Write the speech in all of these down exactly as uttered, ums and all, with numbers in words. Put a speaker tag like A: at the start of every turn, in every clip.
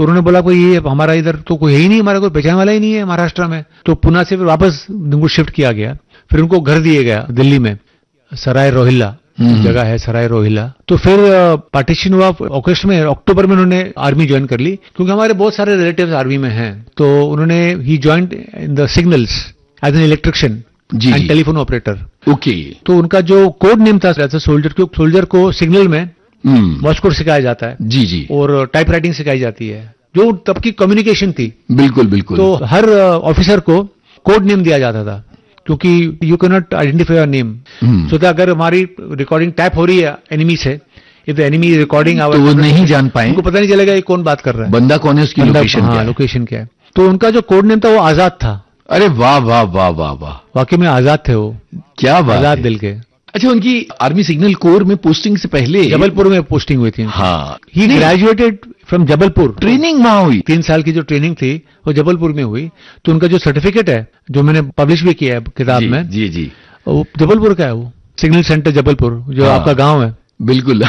A: तो उन्होंने बोला कोई ये हमारा इधर तो कोई है ही नहीं, हमारा कोई पहचान वाला ही नहीं है महाराष्ट्र में। तो पुणे से फिर वापस उनको शिफ्ट किया गया, फिर उनको घर दिए गया दिल्ली में, सराय रोहिल्ला जगह है, सराय रोहिल्ला। तो फिर पार्टीशन हुआ अगस्त में, अक्टूबर में उन्होंने आर्मी ज्वाइन कर ली, क्योंकि हमारे बहुत सारे रिलेटिव्स आर्मी में हैं। तो उन्होंने he joined in the signals as an electrician and telephone operator.
B: Okay.
A: तो उनका जो कोड नेम था सोल्जर, क्योंकि सोल्जर को सिग्नल में वॉच कोड सिखाया जाता है
B: जी जी,
A: और टाइप राइटिंग सिखाई जाती है, जो तब की कम्युनिकेशन थी।
B: बिल्कुल बिल्कुल।
A: तो हर ऑफिसर को कोड नेम दिया जाता था, क्योंकि you can not identify your name. सो अगर हमारी रिकॉर्डिंग टैप हो रही है एनिमी से, if the enemy is recording our,
B: तो वो नहीं जान पाए,
A: उनको पता नहीं चलेगा ये कौन बात कर रहा है,
B: बंदा कौन है, उसकी लोकेशन क्या है,
A: लोकेशन क्या है। तो उनका जो कोड नेम था वो आजाद था।
B: अरे वाह वाह वाह वाह वाह,
A: वाकई में आजाद थे वो,
B: क्या बात,
A: आजाद दिल के।
B: अच्छा, उनकी आर्मी सिग्नल कोर में पोस्टिंग से पहले
A: जबलपुर में पोस्टिंग हुई थी।
B: हाँ,
A: ही ग्रेजुएटेड फ्रॉम जबलपुर।
B: ट्रेनिंग वहां हुई,
A: तीन साल की जो ट्रेनिंग थी वो जबलपुर में हुई। तो उनका जो सर्टिफिकेट है, जो मैंने पब्लिश भी किया है किताब में,
B: जी जी,
A: वो जबलपुर का है, वो सिग्नल सेंटर जबलपुर, जो हाँ, आपका गांव है।
B: बिल्कुल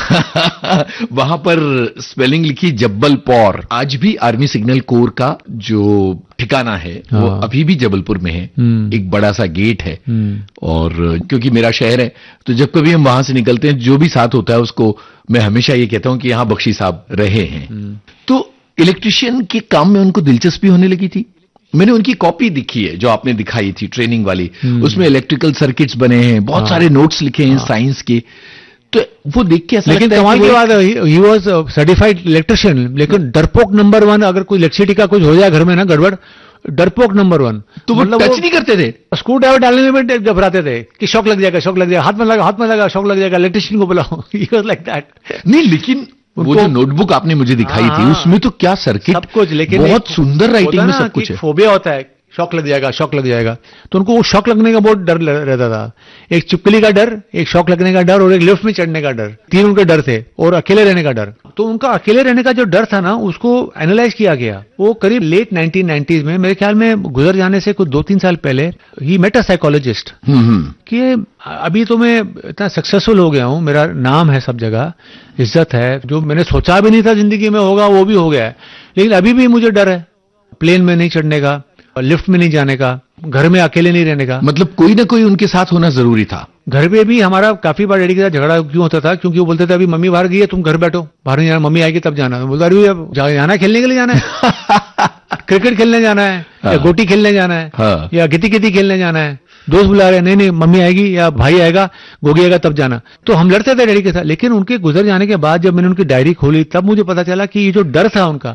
B: वहां पर स्पेलिंग लिखी जब्बलपौर। आज भी आर्मी सिग्नल कोर का जो ठिकाना है हाँ, वो अभी भी जबलपुर में है। एक बड़ा सा गेट है, और क्योंकि मेरा शहर है तो जब कभी हम वहां से निकलते हैं, जो भी साथ होता है उसको मैं हमेशा ये कहता हूं कि यहां बख्शी साहब रहे हैं। तो इलेक्ट्रिशियन के काम में उनको दिलचस्पी होने लगी थी। मैंने उनकी कॉपी दिखी है जो आपने दिखाई थी ट्रेनिंग वाली, उसमें इलेक्ट्रिकल सर्किट्स बने हैं, बहुत सारे नोट्स लिखे हैं साइंस के। तो वो देख के ऐसा
A: लेकिन कमाल की बात है, ही वाज सर्टिफाइड इलेक्ट्रिशियन, लेकिन डरपोक नंबर वन। अगर कोई इलेक्ट्रिसिटी का कुछ हो जाए घर में ना गड़बड़, डरपोक नंबर वन।
B: तो वो टच नहीं करते थे,
A: स्क्रू ड्राइवर डालने में भी घबराते थे कि शॉक लग जाएगा, शॉक लग जाएगा, हाथ में लगा हाथ में लगा शॉक लग जाएगा, इलेक्ट्रिशियन को बुलाओ। He was like that.
B: नहीं, लेकिन वो जो नोटबुक आपने मुझे दिखाई थी उसमें तो क्या सर्किट,
A: सब कुछ, लेकिन
B: बहुत सुंदर राइटिंग में सब कुछ है।
A: फोबिया होता है, शॉक लग जाएगा, शॉक लग जाएगा। तो उनको वो शॉक लगने का बहुत डर रहता था। एक चिपकली का डर, एक शॉक लगने का डर और एक लिफ्ट में चढ़ने का डर, तीन उनके डर थे, और अकेले रहने का डर। तो उनका अकेले रहने का जो डर था ना, उसको एनालाइज किया गया। वो करीब लेट नाइनटीन नाइंटीज़ में, मेरे ख्याल में गुजर जाने से कुछ दो तीन साल पहले, ही मेट अ साइकोलॉजिस्ट कि अभी तो मैं इतना सक्सेसफुल हो गया हूं, मेरा नाम है सब जगह, इज्जत है, जो मैंने सोचा भी नहीं था जिंदगी में होगा वो भी हो गया है, लेकिन अभी भी मुझे डर है प्लेन में नहीं चढ़ने का, लिफ्ट में नहीं जाने का, घर में अकेले नहीं रहने का।
B: मतलब कोई ना कोई उनके साथ होना जरूरी था।
A: घर पे भी हमारा काफी बार डैडी के साथ झगड़ा क्यों होता था, क्योंकि वो बोलते थे अभी मम्मी बाहर गई है, तुम घर बैठो, बाहर नहीं जाना, मम्मी आएगी तब जाना। तो बोलता अरे अब जाना, खेलने के लिए जाना है, क्रिकेट खेलने जाना है, या गोटी खेलने जाना है, हाँ, या गिती गिती खेलने जाना है, दोस्त बुला रहे हैं, नहीं नहीं मम्मी आएगी या भाई आएगा, गोगी आएगा तब जाना। तो हम लड़ते थे डैडी के साथ। लेकिन उनके गुजर जाने के बाद जब मैंने उनकी डायरी खोली, तब मुझे पता चला कि ये जो डर था उनका,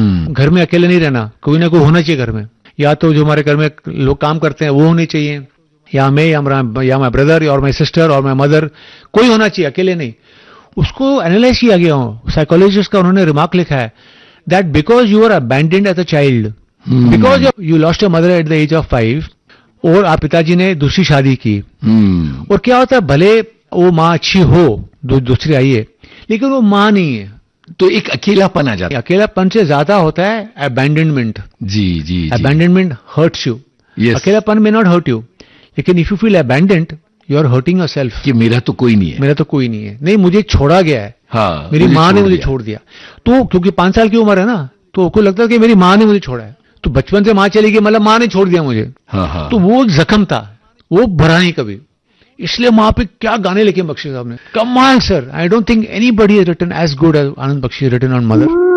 A: घर में अकेले नहीं रहना, कोई ना कोई होना चाहिए घर में, या तो जो हमारे घर में लोग काम करते हैं वो होने चाहिए, या मैं या या माय ब्रदर और माय सिस्टर और माय मदर, कोई होना चाहिए, अकेले नहीं। उसको एनालाइज किया गया हो। साइकोलॉजिस्ट का उन्होंने रिमार्क लिखा है that because you are abandoned as a child, because you lost your mother at the age of five, और आप पिताजी ने दूसरी शादी की, hmm. और क्या होता है, भले वो माँ अच्छी हो, दू, दूसरी आई है, लेकिन वो माँ नहीं है,
B: तो एक अकेलापन आ जाता है।
A: अकेलापन से ज्यादा होता है abandonment.
B: Ji ji,
A: abandonment hurts you, अकेलापन में नॉट हर्ट यू, लेकिन if you feel abandoned you are hurting yourself,
B: कि मेरा तो कोई नहीं है,
A: मेरा तो कोई नहीं है, नहीं मुझे छोड़ा गया है, हाँ, मेरी माँ ने मुझे छोड़ दिया। तो क्योंकि पांच साल की उम्र है ना, तो उसको लगता है कि मेरी माँ ने मुझे छोड़ा है, तो बचपन से माँ चली गई, मतलब माँ ने छोड़ दिया मुझे,
B: हाँ हाँ।
A: तो वो जख्म था, वो भरा नहीं कभी। इसलिए माँ पे क्या गाने लिखे बख्शी साहब ने, कमाल sir. I don't think anybody has written as good as Anand Bakshi written on mother.